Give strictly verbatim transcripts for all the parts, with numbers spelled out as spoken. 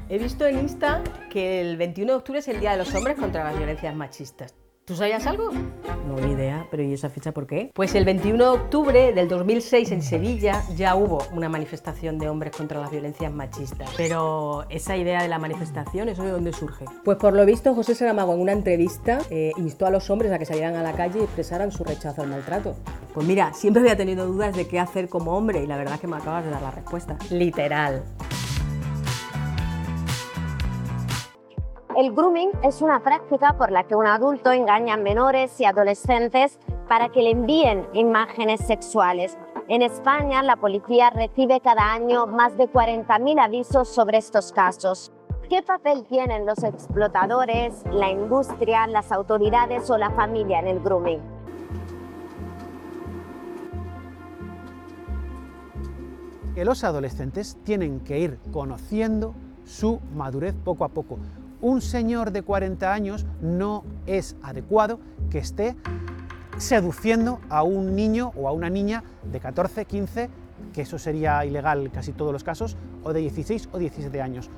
He visto en Insta que el veintiuno de octubre es el Día de los Hombres contra las Violencias Machistas. ¿Tú sabías algo? No, ni idea, pero ¿y esa fecha por qué? Pues el veintiuno de octubre del dos mil seis en Sevilla ya hubo una manifestación de hombres contra las violencias machistas. Pero esa idea de la manifestación, ¿eso de dónde surge? Pues por lo visto José Saramago en una entrevista eh, instó a los hombres a que salieran a la calle y expresaran su rechazo al maltrato. Pues mira, siempre había tenido dudas de qué hacer como hombre y la verdad es que me acabas de dar la respuesta. Literal. El grooming es una práctica por la que un adulto engaña a menores y adolescentes para que le envíen imágenes sexuales. En España, la policía recibe cada año más de cuarenta mil avisos sobre estos casos. ¿Qué papel tienen los explotadores, la industria, las autoridades o la familia en el grooming? Que los adolescentes tienen que ir conociendo su madurez poco a poco. Un señor de cuarenta años no es adecuado que esté seduciendo a un niño o a una niña de catorce, quince, que eso sería ilegal en casi todos los casos, o de dieciséis o diecisiete años.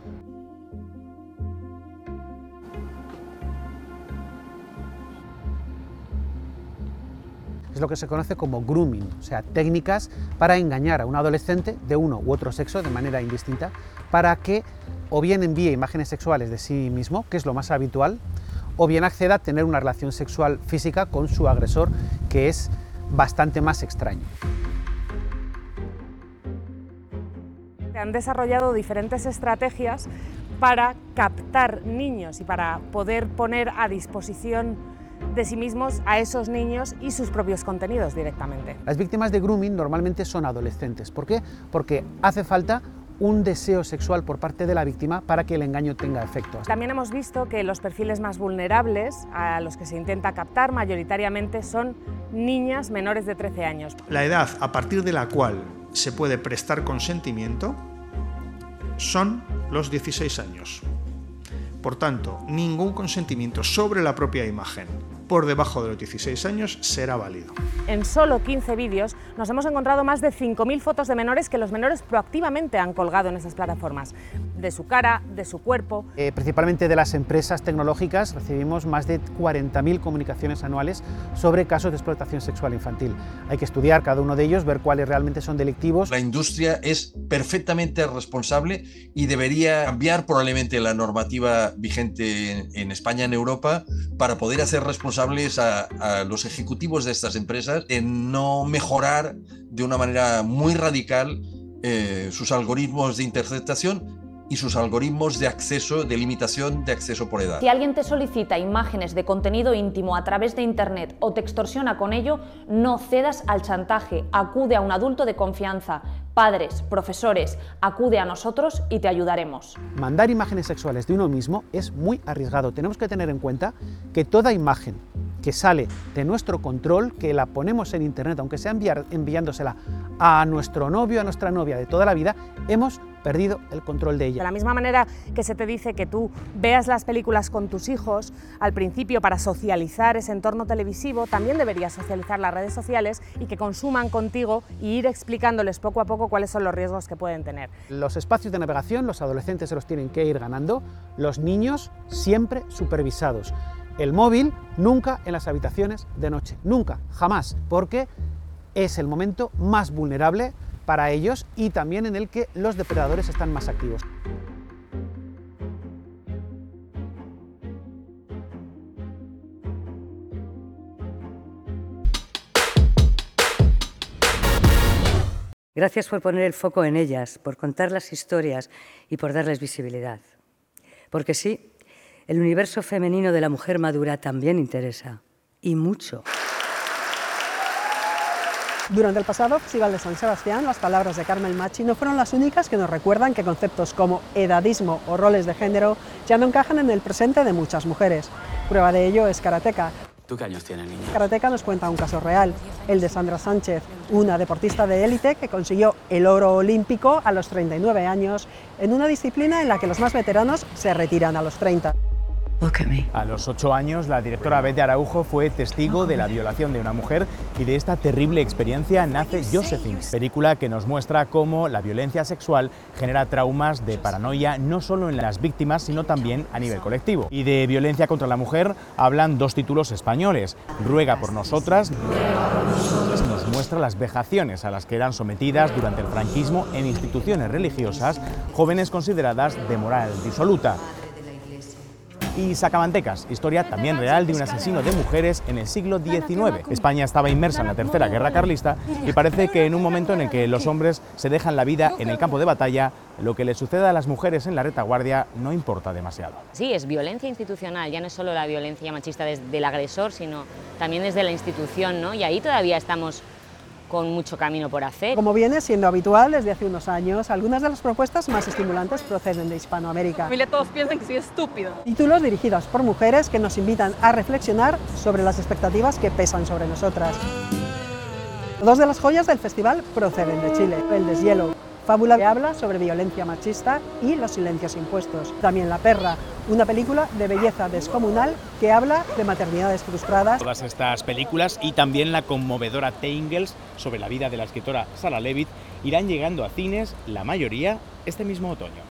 Es lo que se conoce como grooming, o sea, técnicas para engañar a un adolescente de uno u otro sexo de manera indistinta, para que o bien envíe imágenes sexuales de sí mismo, que es lo más habitual, o bien acceda a tener una relación sexual física con su agresor, que es bastante más extraño. Se han desarrollado diferentes estrategias para captar niños y para poder poner a disposición de sí mismos a esos niños y sus propios contenidos directamente. Las víctimas de grooming normalmente son adolescentes. ¿Por qué? Porque hace falta un deseo sexual por parte de la víctima para que el engaño tenga efecto. También hemos visto que los perfiles más vulnerables a los que se intenta captar mayoritariamente son niñas menores de trece años. La edad a partir de la cual se puede prestar consentimiento son los dieciséis años. Por tanto, ningún consentimiento sobre la propia imagen por debajo de los dieciséis años será válido. En solo quince vídeos nos hemos encontrado más de cinco mil fotos de menores que los menores proactivamente han colgado en esas plataformas, de su cara, de su cuerpo. Eh, principalmente de las empresas tecnológicas recibimos más de cuarenta mil comunicaciones anuales sobre casos de explotación sexual infantil. Hay que estudiar cada uno de ellos, ver cuáles realmente son delictivos. La industria es perfectamente responsable y debería cambiar probablemente la normativa vigente en, en España, en Europa, para poder hacer responsables A, a los ejecutivos de estas empresas en no mejorar de una manera muy radical eh, sus algoritmos de interceptación y sus algoritmos de acceso, de limitación de acceso por edad. Si alguien te solicita imágenes de contenido íntimo a través de internet o te extorsiona con ello, no cedas al chantaje, acude a un adulto de confianza. Padres, profesores, acude a nosotros y te ayudaremos. Mandar imágenes sexuales de uno mismo es muy arriesgado. Tenemos que tener en cuenta que toda imagen que sale de nuestro control, que la ponemos en internet, aunque sea enviar, enviándosela a nuestro novio, a nuestra novia de toda la vida, hemos perdido el control de ella. De la misma manera que se te dice que tú veas las películas con tus hijos al principio para socializar ese entorno televisivo, también deberías socializar las redes sociales y que consuman contigo y ir explicándoles poco a poco cuáles son los riesgos que pueden tener. Los espacios de navegación los adolescentes se los tienen que ir ganando, los niños siempre supervisados. El móvil nunca en las habitaciones de noche, nunca, jamás, porque es el momento más vulnerable para ellos y también en el que los depredadores están más activos. Gracias por poner el foco en ellas, por contar las historias y por darles visibilidad. Porque sí, el universo femenino de la mujer madura también interesa, y mucho. Durante el pasado Festival de San Sebastián, las palabras de Carmel Machi no fueron las únicas que nos recuerdan que conceptos como edadismo o roles de género ya no encajan en el presente de muchas mujeres. Prueba de ello es Karateka. ¿Tú qué años tienes, niña? Karateka nos cuenta un caso real, el de Sandra Sánchez, una deportista de élite que consiguió el oro olímpico a los treinta y nueve años en una disciplina en la que los más veteranos se retiran a los treinta. A los ocho años, la directora Bete Araujo fue testigo de la violación de una mujer y de esta terrible experiencia nace Josephine, película que nos muestra cómo la violencia sexual genera traumas de paranoia no solo en las víctimas, sino también a nivel colectivo. Y de violencia contra la mujer hablan dos títulos españoles, Ruega por nosotras, nos muestra las vejaciones a las que eran sometidas durante el franquismo en instituciones religiosas jóvenes consideradas de moral disoluta. Y Sacamantecas, historia también real de un asesino de mujeres en el siglo diecinueve. España estaba inmersa en la Tercera Guerra Carlista y parece que en un momento en el que los hombres se dejan la vida en el campo de batalla, lo que le sucede a las mujeres en la retaguardia no importa demasiado. Sí, es violencia institucional, ya no es solo la violencia machista desde el agresor, sino también desde la institución, ¿no? Y ahí todavía estamos con mucho camino por hacer. Como viene siendo habitual desde hace unos años, algunas de las propuestas más estimulantes proceden de Hispanoamérica. Familia, todos piensan que soy estúpido. Títulos dirigidos por mujeres que nos invitan a reflexionar sobre las expectativas que pesan sobre nosotras. Dos de las joyas del festival proceden de Chile. El Deshielo, fábula que habla sobre violencia machista y los silencios impuestos. También La Perra, una película de belleza descomunal que habla de maternidades frustradas. Todas estas películas y también la conmovedora The Ingalls sobre la vida de la escritora Sarah Leavitt irán llegando a cines, la mayoría, este mismo otoño.